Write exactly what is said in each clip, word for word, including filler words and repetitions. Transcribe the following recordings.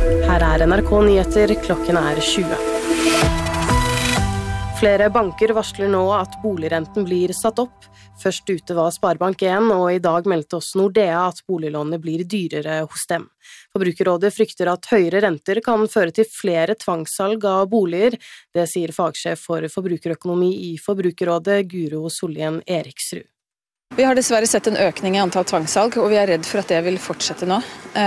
Her er N R K Nyheter, klokken er tjue. Flere banker varsler nå at boligrenten blir satt opp. Først ute var Sparebank en, og i dag meldte også Nordea at boliglånet blir dyrere hos dem. Forbrukerrådet frykter at høyere renter kan føre til flere tvangssalg av boliger. Det sier fagsjef for forbrukerøkonomi i Forbrukerrådet, Guro Sollien Eriksrud. Vi har dessverre sett en økning i antall tvangssalg, og vi er redd for at det vil fortsette nå.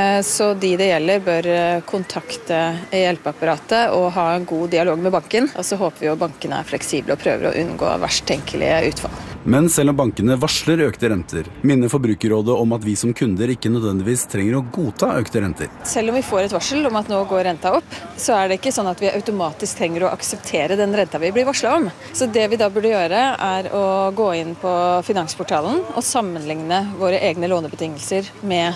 Så de det gjelder bør kontakte hjelpeapparatet og ha en god dialog med banken. Og så håper vi at bankene er fleksible og prøver å unngå verst tenkelige utfall. Men selv om bankene varsler økte renter, minner Forbrukerrådet om at vi som kunder ikke nødvendigvis trenger å godta økte renter. Selv om vi får et varsel om at nå går renta opp, så er det ikke sånn at vi automatisk trenger å akseptere den renta vi blir varslet om. Så det vi da burde gjøre er å gå inn på Finansportalen og sammenligne våre egne lånebetingelser med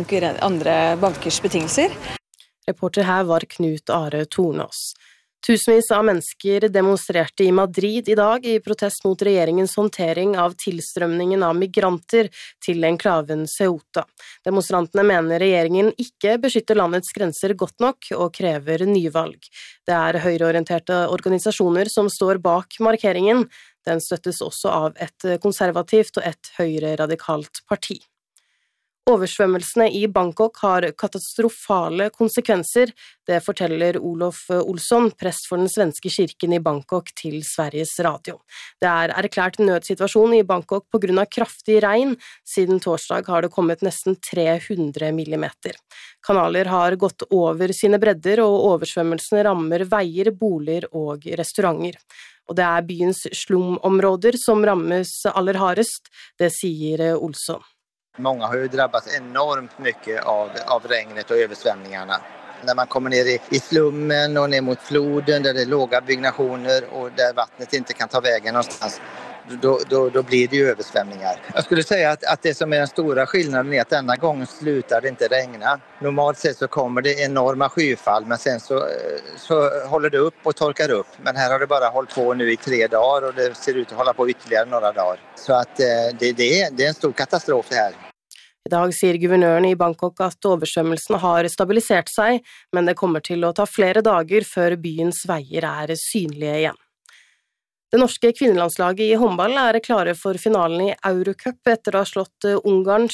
andre bankers betingelser. Reporter her var Knut Are Tornås. Tusenvis av mennesker demonstrerte i Madrid i dag i protest mot regjeringens håndtering av tilstrømningen av migranter til enklaven Ceuta. Demonstrantene mener regjeringen ikke beskytter landets grenser godt nok og krever nyvalg. Det er høyreorienterte organisasjoner som står bak markeringen. Den støttes også av et konservativt og et høyre-radikalt parti. Oversvømmelsene i Bangkok har katastrofale konsekvenser, det forteller Olof Olsson, prest for den svenske kirken i Bangkok til Sveriges Radio. Det er erklært nødsituasjon i Bangkok på grunn av kraftig regn. Siden torsdag har det kommet nesten tre hundre millimeter. Kanaler har gått over sine bredder, og oversvømmelsene rammer veier, boliger og restauranter. Og det er byens slumområder som rammes aller hardest, det sier Olsson. Många har ju drabbats enormt mycket av, av regnet och översvämningarna. När man kommer ner i, i slummen och ner mot floden där det är låga byggnationer och där vattnet inte kan ta vägen någonstans, då, då, då blir det ju översvämningar. Jag skulle säga att, att det som är den stora skillnaden är att denna gången slutar det inte regna. Normalt sett så kommer det enorma skyfall, men sen så, så håller det upp och torkar upp. Men här har det bara hållit på nu i tre dagar och det ser ut att hålla på ytterligare några dagar. Så att det, det, är, det är en stor katastrof det här. I dag sier guvernøren i Bangkok at oversvømmelsene har stabilisert seg, men det kommer til å ta flere dager før byens veier er synlige igjen. Det norske kvinnelandslaget i håndball er klare for finalen i Eurocup etter å ha slått Ungarn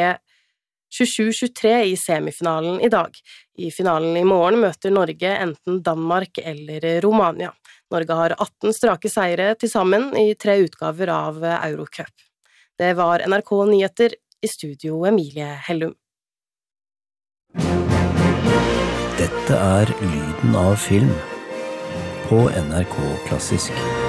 tjuesju tjuetre i semifinalen i dag. I finalen i morgen møter Norge enten Danmark eller Romania. Norge har atten strake seire til sammen i tre utgaver av Eurocup. Det var N R K Nyheter. I studio Emilie Hellum. Dette er lyden av film på N R K Klassisk.